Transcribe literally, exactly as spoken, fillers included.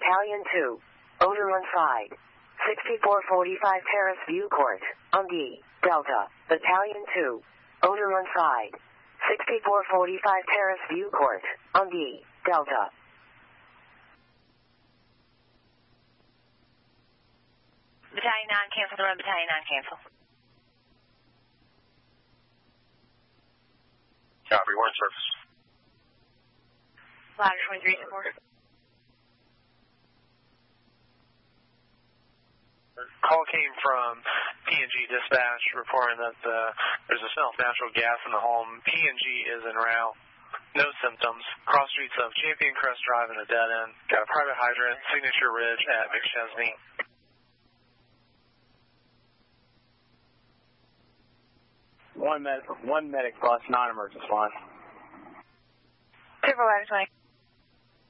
Battalion two, Overland side, sixty-four forty-five Terrace View Court, on D, Delta, Battalion two, Overland side, sixty-four forty-five Terrace View Court, on D, Delta. Battalion nine, cancel the run, Battalion nine, cancel. Copy, warrant service. Ladder twenty-three, support. Call came from P and G Dispatch reporting that uh, there's a smell of natural gas in the home. P and G is en route. No symptoms. Cross streets of Champion Crest Drive and a dead end. Got a private hydrant, Signature Ridge at McChesney. One medic, one medic plus non-emergency line. Triple ladder twenty.